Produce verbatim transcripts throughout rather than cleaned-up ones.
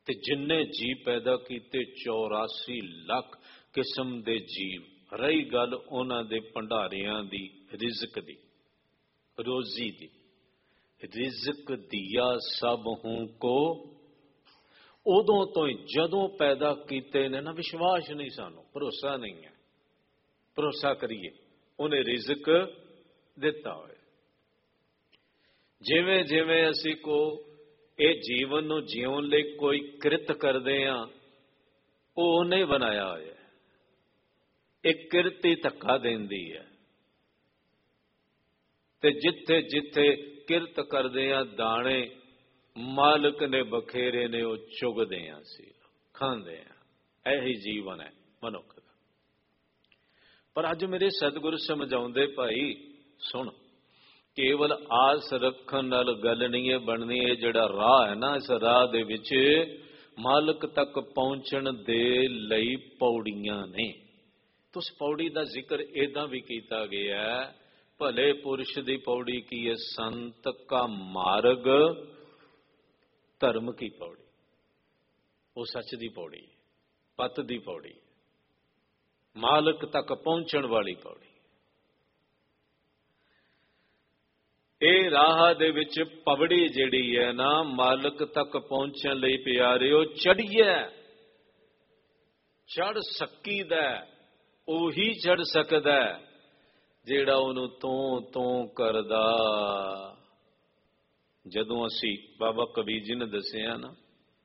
ਤੇ ਜਿੰਨੇ ਜੀ ਪੈਦਾ ਕੀਤੇ ਚੌਰਾਸੀ ਲੱਖ ਕਿਸਮ ਦੇ ਜੀਵ। ਰਹੀ ਗੱਲ ਉਹਨਾਂ ਦੇ ਭੰਡਾਰਿਆਂ ਦੀ, ਰਿਜ਼ਕ ਦੀ, ਰੋਜ਼ੀ ਦੀ। ਰਿਜ਼ਕ ਦਿਆ ਸਭ ਹੂੰ ਕੋ, ਉਦੋਂ ਤੋਂ ਹੀ ਜਦੋਂ ਪੈਦਾ ਕੀਤੇ ਨੇ ਨਾ, ਵਿਸ਼ਵਾਸ ਨਹੀਂ ਸਾਨੂੰ, ਭਰੋਸਾ ਨਹੀਂ ਹੈ। ਭਰੋਸਾ ਕਰੀਏ ਉਹਨੇ ਰਿਜ਼ਕ ਦਿੱਤਾ ਹੋਇਆ। ਜਿਵੇਂ ਜਿਵੇਂ ਅਸੀਂ ਕੋ ਇਹ ਜੀਵਨ ਨੂੰ ਜਿਉਣ ਲਈ ਕੋਈ ਕਿਰਤ ਕਰਦੇ ਹਾਂ, ਉਹ ਉਹਨੇ ਬਣਾਇਆ ਹੋਇਆ। ਇਹ ਕਿਰਤ ਹੀ ਧੱਕਾ ਦਿੰਦੀ ਹੈ। ਤੇ ਜਿੱਥੇ ਜਿੱਥੇ ਕਿਰਤ ਕਰਦੇ ਆ ਦਾਣੇ ਮਾਲਕ ਨੇ ਬਖੇਰੇ ਨੇ, ਉਹ ਚੁਗਦੇ ਆ, ਸੀ ਖਾਂਦੇ ਆ। ਇਹੀ ਜੀਵਨ ਹੈ ਮਨੁੱਖ ਦਾ। ਪਰ ਅੱਜ ਮੇਰੇ ਸਤਿਗੁਰੂ ਸਮਝਾਉਂਦੇ, ਭਾਈ ਸੁਣ, ਕੇਵਲ ਆਸ ਰੱਖਣ ਨਾਲ ਗੱਲ ਨਹੀਂ ਹੈ ਬਣਨੀ। ਇਹ ਜਿਹੜਾ ਰਾਹ ਹੈ ਨਾ, ਇਸ ਰਾਹ ਦੇ ਵਿੱਚ ਮਾਲਕ ਤੱਕ ਪਹੁੰਚਣ ਦੇ ਲਈ ਪੌੜੀਆਂ ਨੇ। ਉਸ ਪੌੜੀ ਦਾ ਜ਼ਿਕਰ ਏਦਾਂ ਵੀ ਕੀਤਾ ਗਿਆ, ਭਲੇ ਪੁਰਸ਼ ਦੀ ਪੌੜੀ ਕੀ ਹੈ? ਸੰਤ ਕਾ ਮਾਰਗ, ਧਰਮ ਕੀ ਪੌੜੀ। ਉਹ ਸੱਚ ਦੀ ਪੌੜੀ, ਪੱਤ ਦੀ ਪੌੜੀ, ਮਾਲਕ ਤੱਕ ਪਹੁੰਚਣ ਵਾਲੀ ਪੌੜੀ। ਇਹ ਰਾਹ ਦੇ ਵਿੱਚ ਪੌੜੀ ਜਿਹੜੀ ਹੈ ਨਾ, ਮਾਲਕ ਤੱਕ ਪਹੁੰਚਣ ਲਈ ਪਿਆਰਿਓ ਚੜ੍ਹੀਏ। ਚੜ੍ਹ ਸਕੀਦਾ ਉਹੀ ਚੜ੍ਹ ਸਕਦਾ ਜਿਹੜਾ ਉਹਨੂੰ ਤੋਂ ਤੋਂ ਕਰਦਾ। ਜਦੋਂ ਅਸੀਂ, ਬਾਬਾ ਕਬੀਰ ਜੀ ਨੇ ਦੱਸਿਆ ਨਾ,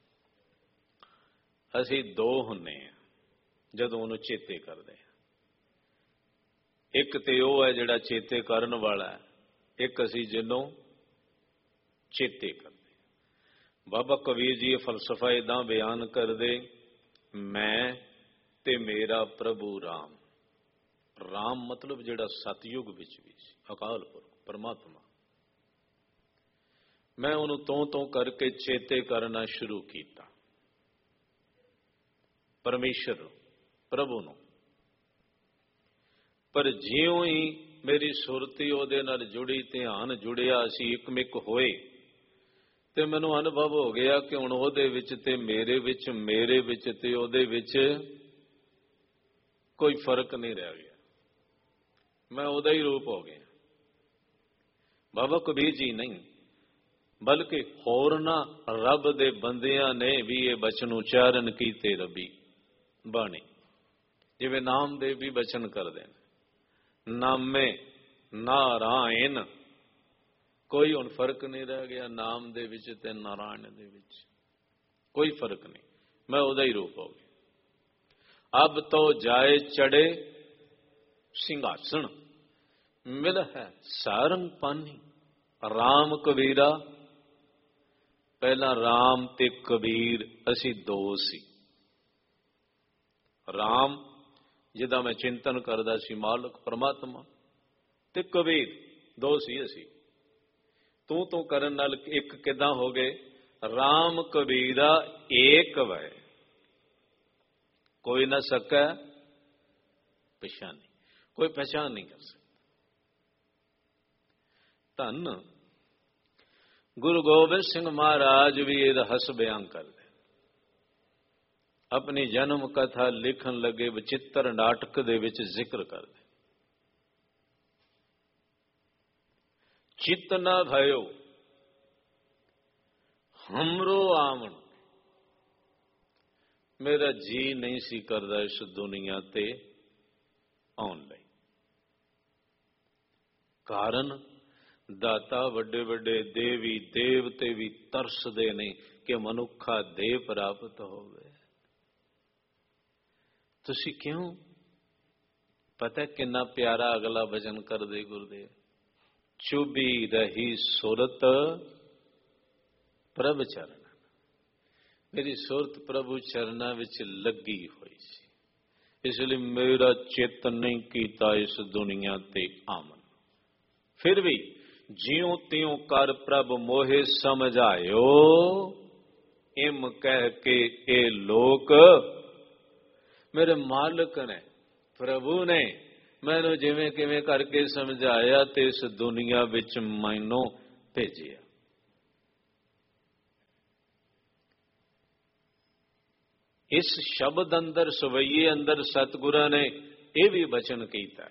ਅਸੀਂ ਦੋ ਹੁੰਨੇ ਆ ਜਦੋਂ ਉਹਨੂੰ ਚੇਤੇ ਕਰਦੇ ਹਾਂ। ਇੱਕ ਤੇ ਉਹ ਹੈ ਜਿਹੜਾ ਚੇਤੇ ਕਰਨ ਵਾਲਾ ਹੈ, ਇੱਕ ਅਸੀਂ ਜਿਹਨੂੰ ਚੇਤੇ ਕਰਦੇ। ਬਾਬਾ ਕਬੀਰ ਜੀ ਇਹ ਫਲਸਫਾ ਏਦਾਂ ਬਿਆਨ ਕਰਦੇ, ਮੈਂ ਤੇ ਮੇਰਾ ਪ੍ਰਭੂ ਰਾਮ। ਰਾਮ ਮਤਲਬ ਜਿਹੜਾ ਸਤਯੁਗ ਵਿੱਚ ਵੀ ਸੀ, ਅਕਾਲ ਪੁਰਖ ਪਰਮਾਤਮਾ। ਮੈਂ ਉਹਨੂੰ ਤੋਂ ਤੋਂ ਕਰਕੇ ਚੇਤੇ ਕਰਨਾ ਸ਼ੁਰੂ ਕੀਤਾ, ਪਰਮੇਸ਼ਰ ਨੂੰ, ਪ੍ਰਭੂ ਨੂੰ। ਪਰ ਜਿਉਂ ਹੀ ਮੇਰੀ ਸੁਰਤੀ ਉਹਦੇ ਨਾਲ ਜੁੜੀ, ਧਿਆਨ ਜੁੜਿਆ, ਅਸੀਂ ਇੱਕਮਿਕ ਹੋਏ, ਤੇ ਮੈਨੂੰ ਅਨੁਭਵ ਹੋ ਗਿਆ ਕਿ ਹੁਣ ਉਹਦੇ ਵਿੱਚ ਤੇ ਮੇਰੇ ਵਿੱਚ, ਮੇਰੇ ਵਿੱਚ ਤੇ ਉਹਦੇ ਵਿੱਚ ਕੋਈ ਫਰਕ ਨਹੀਂ ਰਹਿ ਗਿਆ। ਮੈਂ ਉਹਦਾ ਹੀ ਰੂਪ ਹੋ ਗਿਆ। ਬਾਬਾ ਕਬੀਰ ਜੀ ਨਹੀਂ, ਬਲਕਿ ਹੋਰਨਾਂ ਰੱਬ ਦੇ ਬੰਦਿਆਂ ਨੇ ਵੀ ਇਹ ਬਚਨ ਉਚਾਰਨ ਕੀਤੇ ਰੱਬੀ ਬਾਣੀ। ਜਿਵੇਂ ਨਾਮਦੇਵ ਵੀ ਬਚਨ ਕਰਦੇ ਨੇ, ਨਾਮੇ ਨਾਰਾਇਣ। ਕੋਈ ਹੁਣ ਫਰਕ ਨਹੀਂ ਰਹਿ ਗਿਆ ਨਾਮ ਦੇ ਵਿੱਚ ਤੇ ਨਾਰਾਇਣ ਦੇ ਵਿੱਚ, ਕੋਈ ਫਰਕ ਨਹੀਂ। ਮੈਂ ਉਹਦਾ ਹੀ ਰੂਪ ਹੋ ਗਿਆ। ਅਬ ਤੋਂ ਜਾਏ ਚੜੇ ਸਿੰਘਾਸਣ, ਮਿਲ ਹੈ ਸਾਰੰਗ ਪਾਨੀ। ਰਾਮ ਕਬੀਰਾ, ਪਹਿਲਾਂ ਰਾਮ ਤੇ ਕਬੀਰ ਅਸੀਂ ਦੋ ਸੀ। ਰਾਮ ਜਿਹਦਾ ਮੈਂ ਚਿੰਤਨ ਕਰਦਾ ਸੀ, ਮਾਲਕ ਪਰਮਾਤਮਾ, ਤੇ ਕਬੀਰ, ਦੋ ਸੀ ਅਸੀਂ। ਤੂੰ ਤੂੰ ਕਰਨ ਨਾਲ ਇੱਕ ਕਿੱਦਾਂ ਹੋ ਗਏ? ਰਾਮ ਕਬੀਰਾ ਏਕ ਵੈ, ਕੋਈ ਨਾ ਸਕੈ ਪਛਾਨੀ, ਕੋਈ ਪਛਾਣ ਨਹੀਂ ਕਰ ਸਕਦਾ। ਧੰਨ ਗੁਰੂ ਗੋਬਿੰਦ ਸਿੰਘ ਮਹਾਰਾਜ ਵੀ ਇਹ ਰਹੱਸ ਬਿਆਨ ਕਰਦੇ। ਆਪਣੀ ਜਨਮ ਕਥਾ ਲਿਖਣ ਲੱਗੇ ਬਚਿੱਤਰ ਨਾਟਕ ਦੇ ਵਿੱਚ ਜ਼ਿਕਰ ਕਰਦੇ, ਚਿਤ ਨਾ ਭਇਓ ਹਮਰੋ ਆਵਣ। ਮੇਰਾ ਜੀ ਨਹੀਂ ਸੀ ਕਰਦਾ ਇਸ ਦੁਨੀਆ ਤੇ ਆਉਣ ਲਈ। ਕਾਰਨ ਦਾਤਾ ਵੱਡੇ ਵੱਡੇ ਦੇਵੀ ਦੇਵਤੇ ਵੀ ਤਰਸਦੇ ਨੇ ਕਿ ਮਨੁੱਖਾ ਦੇਹ ਪ੍ਰਾਪਤ ਹੋਵੇ। ਤੁਸੀਂ ਕਿਉਂ? ਪਤਾ ਕਿੰਨਾ ਪਿਆਰਾ ਅਗਲਾ ਭਜਨ ਕਰਦੇ ਗੁਰਦੇਵ, ਚੁਭੀ ਰਹੀ ਸੁਰਤ ਪ੍ਰਭ ਚਰਨ। ਮੇਰੀ ਸੁਰਤ ਪ੍ਰਭੂ ਚਰਨਾਂ ਵਿੱਚ ਲੱਗੀ ਹੋਈ ਸੀ, ਇਸ ਲਈ ਮੇਰਾ ਚਿੱਤ ਨਹੀਂ ਕੀਤਾ ਇਸ ਦੁਨੀਆ ਤੇ ਆਮਨ। ਫਿਰ ਵੀ ਜਿਉਂ ਤਿਉਂ ਕਰ ਪ੍ਰਭ ਮੋਹਿ ਸਮਝਾਇਓ, ਇਮ ਕਹਿ ਕੇ ਇਹ ਲੋਕ, ਮੇਰੇ ਮਾਲਕ ਨੇ, ਪ੍ਰਭੂ ਨੇ ਮੈਨੂੰ ਜਿਵੇਂ ਕਿਵੇਂ ਕਰਕੇ ਸਮਝਾਇਆ ਤੇ ਇਸ ਦੁਨੀਆ ਵਿੱਚ ਮੈਨੂੰ ਭੇਜਿਆ। इस शब्द अंदर सवैये अंदर सतगुरां ने यह भी वचन कीता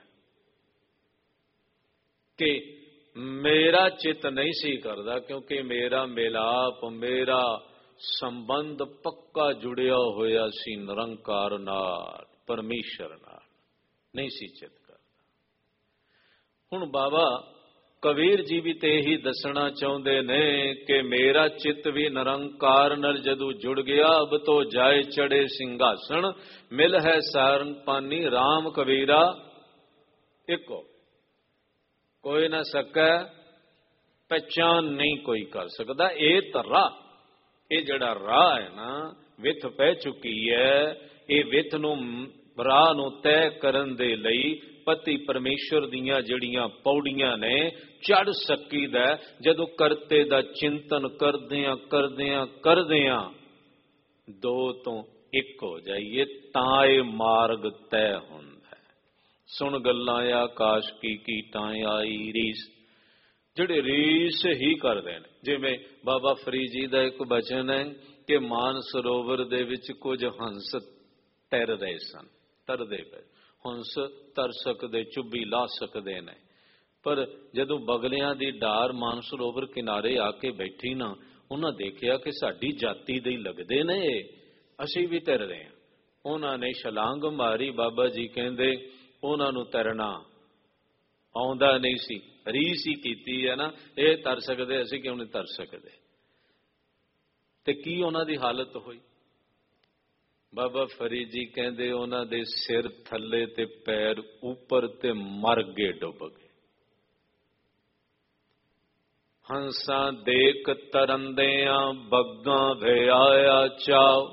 कि मेरा चित नहीं सी करदा, क्योंकि मेरा मिलाप मेरा संबंध पक्का जुड़िया होया सी निरंकार नाल, परमेश्वर नाल, नहीं सी चित करदा। हुण बाबा कबीर जी भी ते ही दसना चाहते ने कि मेरा चित भी निरंकार नाल जदों जुड़ गया, अब तो जाए चढ़े सिंघासन, मिल है सारंग पानी राम कबीरा इको, कोई ना सकै पहचान नहीं कोई कर सकता। ये तो राह, ये जड़ा राह है ना, विथ पै चुकी है, ये विथ नूं राह नूं तय करन दे लई पति परमेश्वर दियां जड़ियां पौड़ियां ने चढ़ सकीदा जदों करते दा चिंतन करदियां करदियां करदियां दो तो एक हो जाइए, तां ये मार्ग तय हुंदा है। सुन गल्लां आकाश की कीटां आई रीस, ਜਿਹੜੇ ਰੀਸ ਹੀ ਕਰਦੇ ਨੇ। ਜਿਵੇਂ ਬਾਬਾ ਫਰੀਦ ਜੀ ਦਾ ਇੱਕ ਬਚਨ ਹੈ ਕਿ ਮਾਨ ਸਰੋਵਰ ਦੇ ਵਿੱਚ ਕੁਝ ਹੰਸ ਤੈਰ ਰਹੇ ਸਨ, ਤਰਦੇ ਪਏ। ਹੰਸ ਤਰ ਸਕਦੇ, ਚੁੱਭੀ ਲਾ ਸਕਦੇ ਨੇ, ਪਰ ਜਦੋਂ ਬਗਲਿਆਂ ਦੀ ਡਾਰ ਮਾਨ ਸਰੋਵਰ ਕਿਨਾਰੇ ਆ ਕੇ ਬੈਠੀ ਨਾ, ਉਹਨਾਂ ਦੇਖਿਆ ਕਿ ਸਾਡੀ ਜਾਤੀ ਦੇ ਹੀ ਲੱਗਦੇ ਨੇ, ਅਸੀਂ ਵੀ ਤੈਰ ਰਹੇ ਹਾਂ। ਉਹਨਾਂ ਨੇ ਛਲਾਂਗ ਮਾਰੀ। ਬਾਬਾ ਜੀ ਕਹਿੰਦੇ ਉਹਨਾਂ ਨੂੰ ਤੈਰਨਾ ਆਉਂਦਾ ਨਹੀਂ ਸੀ, ਰੀਸ ਹੀ ਕੀਤੀ ਹੈ ਨਾ, ਇਹ ਤਰ ਸਕਦੇ, ਅਸੀਂ ਕਿਉਂ ਨਹੀਂ ਤਰ ਸਕਦੇ। ਤੇ ਕੀ ਉਹਨਾਂ ਦੀ ਹਾਲਤ ਹੋਈ? ਬਾਬਾ ਫਰੀਦ ਜੀ ਕਹਿੰਦੇ ਉਹਨਾਂ ਦੇ ਸਿਰ ਥੱਲੇ ਤੇ ਪੈਰ ਉੱਪਰ ਤੇ ਮਰ ਗਏ, ਡੁੱਬ ਗਏ। ਹੰਸਾਂ ਦੇਖ ਤਰੰਦਿਆਂ ਬੱਗਾਂ ਵਿਆਇਆ ਚਾਉ,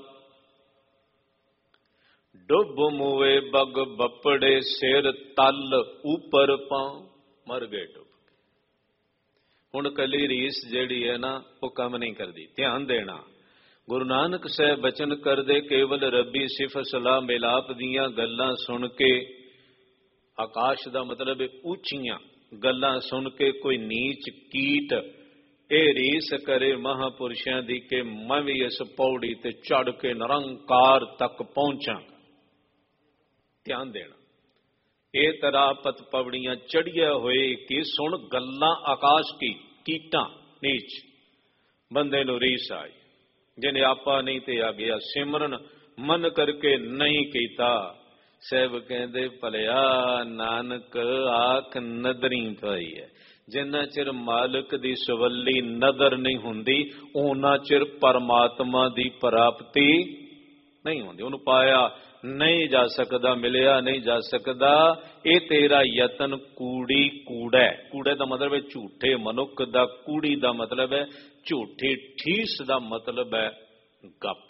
ਡੁੱਬ ਮੂਏ ਬੱਗ ਬੱਪੜੇ ਸਿਰ ਤਲ ਉੱਪਰ ਪਾਉ, ਮਰ ਗਏ, ਡੁੱਬ ਗਏ। ਹੁਣ ਕੱਲੀ ਰੀਸ ਜਿਹੜੀ ਹੈ ਨਾ ਉਹ ਕੰਮ ਨਹੀਂ ਕਰਦੀ, ਧਿਆਨ ਦੇਣਾ। ਗੁਰੂ ਨਾਨਕ ਸਾਹਿਬ ਬਚਨ ਕਰਦੇ ਕੇਵਲ ਰੱਬੀ ਸਿਫਤ ਸਲਾਹ ਮਿਲਾਪ ਦੀਆਂ ਗੱਲਾਂ ਸੁਣ ਕੇ, ਆਕਾਸ਼ ਦਾ ਮਤਲਬ ਉੱਚੀਆਂ ਗੱਲਾਂ ਸੁਣ ਕੇ ਕੋਈ ਨੀਚ ਕੀਟ ਇਹ ਰੀਸ ਕਰੇ ਮਹਾਂਪੁਰਸ਼ਾਂ ਦੀ ਕਿ ਮੈਂ ਵੀ ਇਸ ਪੌੜੀ ਤੇ ਚੜ ਕੇ ਨਿਰੰਕਾਰ ਤੱਕ ਪਹੁੰਚਾਂਗਾ। ਧਿਆਨ ਦੇਣਾ, ਇਹ ਤਰਾਪਤ ਪੌੜੀਆਂ ਚੜ੍ਹਿਆ ਹੋਏ ਕਿ ਸੁਣ ਗੱਲਾਂ ਆਕਾਸ਼ ਕੀ ਕੀਟਾਂ ਨੀਚ, ਬੰਦੇ ਨੂੰ ਰੀਸ ਆਈ। ਜਿਹਨੇ ਆਪਾ ਨਹੀਂ ਤੇ ਆ ਗਿਆ, ਸਿਮਰਨ ਮਨ ਕਰਕੇ ਨਹੀਂ ਕੀਤਾ। ਸਾਹਿਬ ਕਹਿੰਦੇ ਭਲਿਆ ਨਾਨਕ ਆਖ ਨਦਰੀ ਪਈ ਹੈ। ਜਿੰਨਾ ਚਿਰ ਮਾਲਕ ਦੀ ਸਵੱਲੀ ਨਦਰ ਨਹੀਂ ਹੁੰਦੀ, ਉਹਨਾਂ ਚਿਰ ਪਰਮਾਤਮਾ ਦੀ ਪ੍ਰਾਪਤੀ ਨਹੀਂ ਹੁੰਦੀ। ਉਹਨੂੰ ਪਾਇਆ ਨਹੀਂ ਜਾ ਸਕਦਾ, ਮਿਲਿਆ ਨਹੀਂ ਜਾ ਸਕਦਾ। ਇਹ ਤੇਰਾ ਯਤਨ ਕੂੜੀ ਕੂੜਾ। ਕੂੜੇ ਦਾ ਮਤਲਬ ਹੈ ਝੂਠੇ ਮਨੁੱਖ ਦਾ, ਕੂੜੀ ਦਾ ਮਤਲਬ ਹੈ ਝੂਠੀ, ਠੀਸ ਦਾ ਮਤਲਬ ਹੈ ਗੱਪ।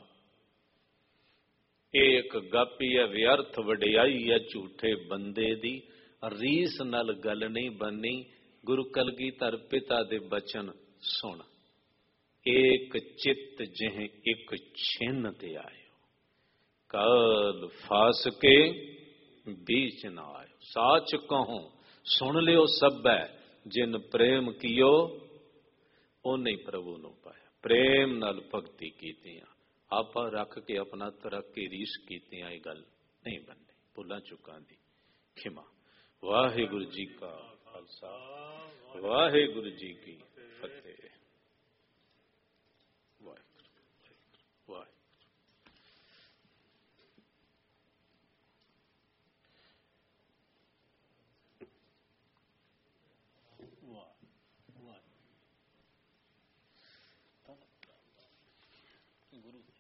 ਇਹ ਇੱਕ ਗੱਪ ਹੀ ਹੈ, ਵਿਅਰਥ ਵਡਿਆਈ ਹੈ ਝੂਠੇ ਬੰਦੇ ਦੀ। ਰੀਸ ਨਾਲ ਗੱਲ ਨਹੀਂ ਬਣਨੀ। ਗੁਰੂ ਕਲਗੀਧਰ ਪਿਤਾ ਦੇ ਬਚਨ ਸੁਣ, ਏਕ ਚਿੱਤ ਜਿਹ ਇੱਕ ਛਿਨ ਤੇ ਆਇਓ, ਕਾਲ ਫਾਸ ਕੇ बीच न आयो। साच कहूं सुन लियो सबै, जिन प्रेम कियो ओने प्रभु नु पाया। प्रेम नाल भगती कीतियां, आपा रख के अपना तरक के रीस कीतियां, ये गल नहीं बननी। भुलां चुकां दी खिमा। वाहिगुरु जी का खालसा, वाहिगुरु जी की फतेह। वाहिगुरु वाहिगुरु। गुरु